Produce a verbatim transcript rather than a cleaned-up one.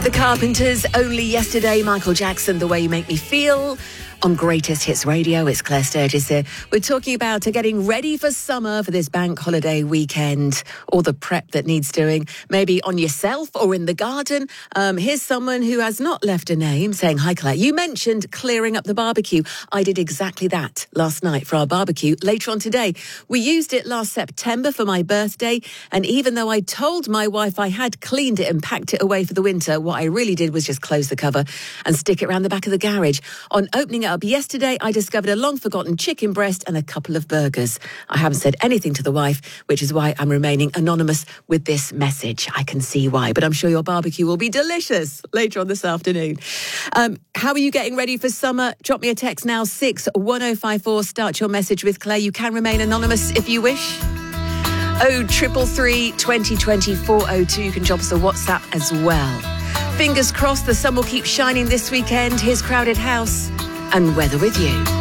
The Carpenters, Only Yesterday, Michael Jackson, The Way You Make Me Feel. On Greatest Hits Radio, it's Claire Sturgis here. We're talking about uh, getting ready for summer for this bank holiday weekend, all the prep that needs doing, maybe on yourself or in the garden. Um, here's someone who has not left a name saying, hi Claire, you mentioned clearing up the barbecue. I did exactly that last night for our barbecue. Later on today, we used it last September for my birthday, and even though I told my wife I had cleaned it and packed it away for the winter, what I really did was just close the cover and stick it around the back of the garage. On opening it up yesterday, I discovered a long-forgotten chicken breast and a couple of burgers. I haven't said anything to the wife, which is why I'm remaining anonymous with this message. I can see why, but I'm sure your barbecue will be delicious later on this afternoon. Um, how are you getting ready for summer? Drop me a text now, six one oh five four. Start your message with Claire. You can remain anonymous if you wish. Oh, triple three, twenty twenty, four oh two. You can drop us a WhatsApp as well. Fingers crossed the sun will keep shining this weekend. Here's Crowded House and Weather With You.